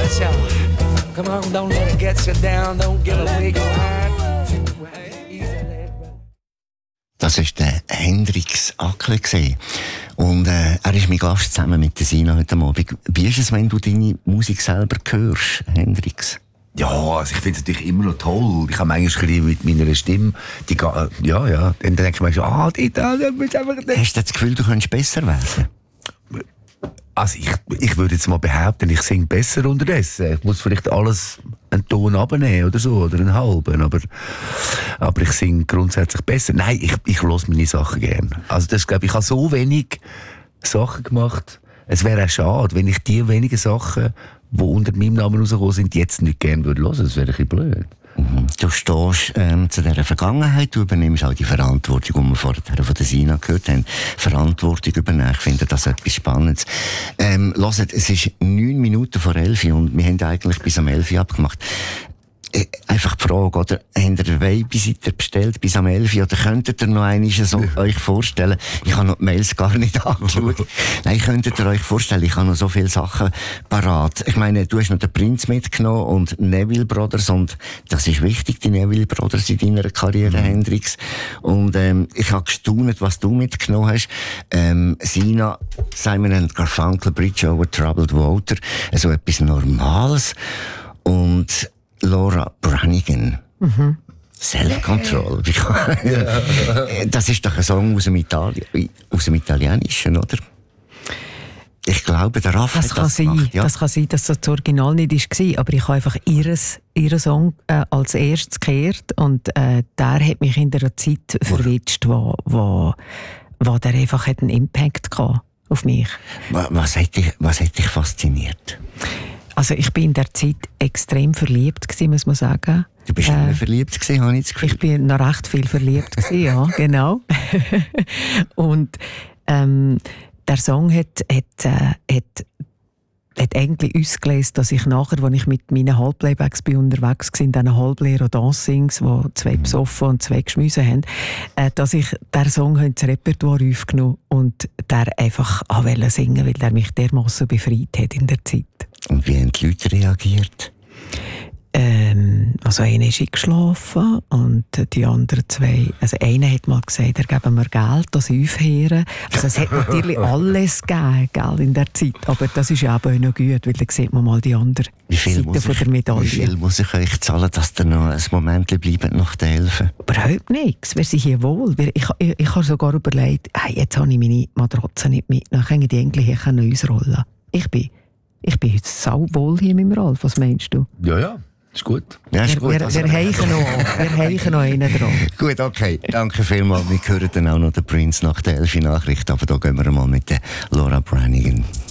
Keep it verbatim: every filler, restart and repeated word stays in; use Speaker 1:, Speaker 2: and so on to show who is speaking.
Speaker 1: get ya. Come on, don't let it get you down. Don't get a wiggle on.
Speaker 2: Das war der Hendrix Ackle. Und äh, er ist mein Gast zusammen mit der Sina heute Abend. Wie ist es, wenn du deine Musik selber hörst, Hendrix?
Speaker 3: Ja, also ich finde es natürlich immer noch toll. Ich habe manchmal mit meiner Stimme, die, ja, ja, dann denke ich mir, ah, die da, das ist einfach...
Speaker 2: Hast du das Gefühl, du könntest besser werden?
Speaker 3: Also ich, ich würde jetzt mal behaupten, ich singe besser unterdessen. Ich muss vielleicht alles einen Ton abnehmen oder so, oder einen halben, aber, aber ich singe grundsätzlich besser. Nein, ich, ich höre meine Sachen gerne. Also das, glaube ich, ich habe so wenig Sachen gemacht. Es wäre auch schade, wenn ich die wenigen Sachen, die unter meinem Namen rausgekommen sind, jetzt nicht gerne würde hören. Das wäre ein bisschen blöd.
Speaker 2: Mhm. Du stehst ähm, zu dieser Vergangenheit, du übernimmst auch die Verantwortung, die wir vorher von der Sina gehört haben. Verantwortung übernehmen, ich finde das etwas Spannendes. Ähm, hört, es ist neun Minuten vor elf und wir haben eigentlich bis am elf abgemacht. Äh, einfach die Frage, oder? Habt ihr Babysitter bestellt bis am elf oder könntet ihr noch einmal so euch vorstellen? Ich habe noch die Mails gar nicht angeschaut. Nein, könntet ihr euch vorstellen, ich habe noch so viele Sachen parat. Ich meine, du hast noch den Prinz mitgenommen und Neville Brothers und das ist wichtig, die Neville Brothers in deiner Karriere, mhm. Hendrix. Und ähm, ich habe gestaunt, was du mitgenommen hast. Ähm, Sina, Simon and Garfunkel, Bridge over Troubled Water, so etwas Normales. Und Laura Branigan. Mhm. Self-Control. Das ist doch ein Song aus dem, Itali- aus dem Italienischen, oder? Ich glaube, der Raff
Speaker 4: das
Speaker 2: hat
Speaker 4: kann
Speaker 2: das
Speaker 4: sein,
Speaker 2: gemacht. Ja.
Speaker 4: Das kann sein, dass das Original nicht war, aber ich habe einfach ihres, ihren Song äh, als erstes gehört und äh, der hat mich in der Zeit verwitscht, wo, wo, wo der einfach hat einen Impact hatte auf mich.
Speaker 2: Was hat dich, was hat dich fasziniert?
Speaker 4: Also ich bin in der Zeit extrem verliebt gewesen, muss man sagen.
Speaker 2: Du bist äh, immer verliebt gewesen, habe ich das Gefühl.
Speaker 4: Ich bin noch recht viel verliebt gewesen, ja, genau. Und ähm, der Song hat, hat, äh, hat, hat eigentlich ausgelöst, dass ich nachher, als ich mit meinen Halbplaybacks bin unterwegs war, in diesen Halbleer Dancings, wo zwei besoffen und zwei geschmissen haben, äh, dass ich diesen Song ins Repertoire aufgenommen und der einfach singen wollte, weil der mich dermassen befreit hat in der Zeit.
Speaker 2: Und wie haben die Leute reagiert?
Speaker 4: Ähm, also einer ist eingeschlafen und die anderen zwei, also einer hat mal gesagt, er gebe mir Geld, dass ich aufhöre. Also es hat natürlich alles gegeben, gell, in der Zeit, aber das ist ja auch noch gut, weil dann sieht man mal die andere Seite von der Medaille.
Speaker 2: Wie viel muss ich euch zahlen, dass ihr noch ein Moment bleibt nach der Hilfe?
Speaker 4: Überhaupt nichts, wir sind hier wohl. Ich, ich, ich habe sogar überlegt, hey, jetzt habe ich meine Matratze nicht mit, dann können die eigentlich hier ausrollen. Ich bin, ich bin heute sauwohl hier mit dem Ralf, was meinst du?
Speaker 3: Ja, ja. Ist gut.
Speaker 2: Ja, ist
Speaker 4: wir
Speaker 2: gut.
Speaker 4: wir,
Speaker 2: Also,
Speaker 4: wir heichen noch, wir heichen noch einen dran.
Speaker 2: Gut, okay. Danke vielmals. Wir hören dann auch noch den Prince nach der elf Nachricht, aber da gehen wir mal mit der Laura Branigan.